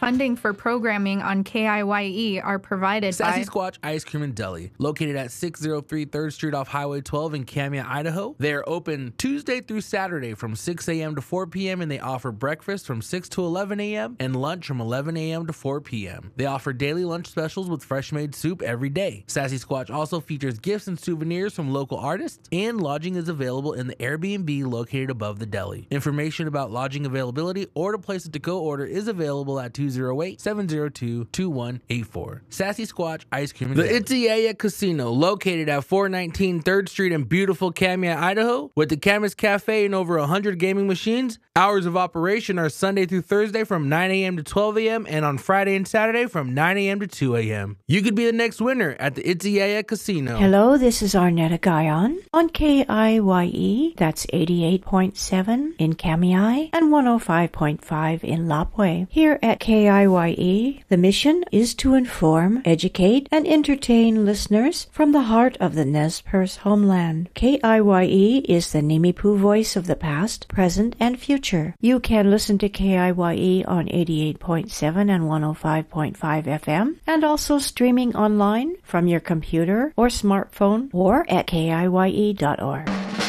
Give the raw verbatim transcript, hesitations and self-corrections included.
Funding for programming on K I Y E are provided Sassy by Squatch Ice Cream and Deli, located at six oh three third Street off Highway twelve in Camia, Idaho. They are open Tuesday through Saturday from six a.m. to four p.m. and they offer breakfast from six to eleven a.m. and lunch from eleven a.m. to four p.m. They offer daily lunch specials with fresh made soup every day. Sassy Squatch also features gifts and souvenirs from local artists, and lodging is available in the Airbnb located above the deli. Information about lodging availability or to place a to-go order is available at two oh eight, seven oh two, two one eight four. Sassy Squatch Ice Cream and Deli. The Itziaya Casino, located at four nineteen third Street in beautiful Camia, Idaho, with the Camas Cafe and over one hundred gaming machines. Hours of operation are Sunday through Thursday from nine a.m. to twelve a.m. and on Friday and Saturday from nine a.m. to two a.m. You could be the next winner at the Itziaya Casino. Hello, this is Arnetta Guyon on K I Y E. That's eighty-eight point seven in Kamiai and one oh five point five in Lapwai. Here at K I Y E, the mission is to inform, educate, and entertain listeners from the heart of the Nez Perce homeland. K I Y E is the Nimipu voice of the past, present, and future. You can listen to K I Y E on eighty-eight point seven and one oh five point five F M, and also streaming online from your computer or smartphone or at K I Y E dot org.